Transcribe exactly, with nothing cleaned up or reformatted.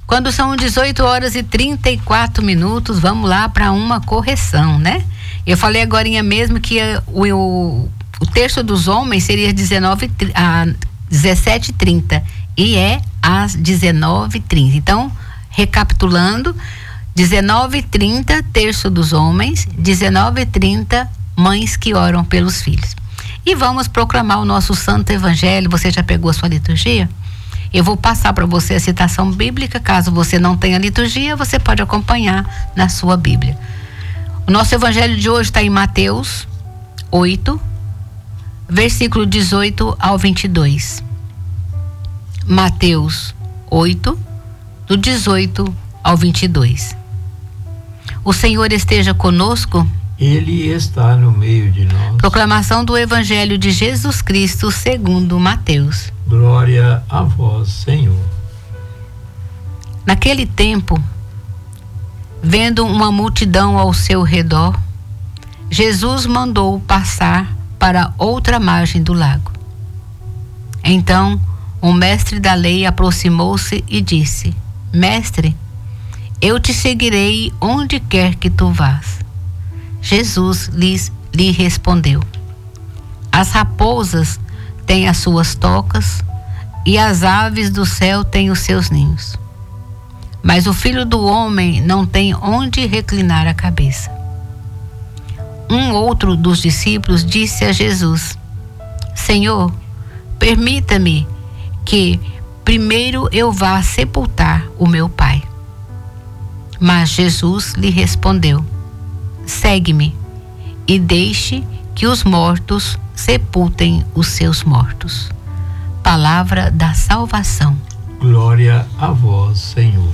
Quando são dezoito horas e trinta e quatro minutos, vamos lá para uma correção, né? Eu falei agorinha mesmo que o, o, o terço dos homens seria dezenove, a dezessete e trinta e é às dezenove e trinta. Então, recapitulando, dezenove e trinta, terço dos homens, dezenove e trinta, mães que oram pelos filhos. E vamos proclamar o nosso santo evangelho. Você já pegou a sua liturgia? Eu vou passar para você a citação bíblica. Caso você não tenha liturgia, você pode acompanhar na sua Bíblia. O nosso evangelho de hoje está em Mateus oito, versículo dezoito ao vinte e dois. Mateus oito, do dezoito ao vinte e dois. O Senhor esteja conosco. Ele está no meio de nós. Proclamação do Evangelho de Jesus Cristo segundo Mateus. Glória a vós, Senhor. Naquele tempo, vendo uma multidão ao seu redor, Jesus mandou passar para outra margem do lago. Então, o mestre da lei aproximou-se e disse: Mestre, eu te seguirei onde quer que tu vás. Jesus lhes, lhe respondeu: As raposas têm as suas tocas e as aves do céu têm os seus ninhos. Mas o Filho do Homem não tem onde reclinar a cabeça. Um outro dos discípulos disse a Jesus: Senhor, permita-me que primeiro eu vá sepultar o meu pai. Mas Jesus lhe respondeu: Segue-me e deixe que os mortos sepultem os seus mortos. Palavra da salvação. Glória a vós, Senhor.